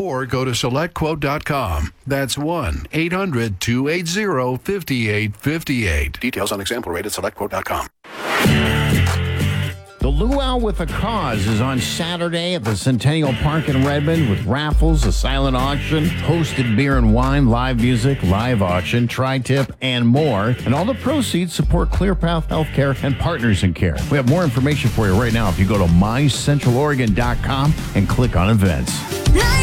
or go to SelectQuote.com. That's 1-800-280-5858. Details on example rate at SelectQuote.com. The Luau with a Cause is on Saturday at the Centennial Park in Redmond with raffles, a silent auction, hosted beer and wine, live music, live auction, tri-tip, and more. And all the proceeds support ClearPath Healthcare and Partners in Care. We have more information for you right now if you go to mycentraloregon.com and click on events.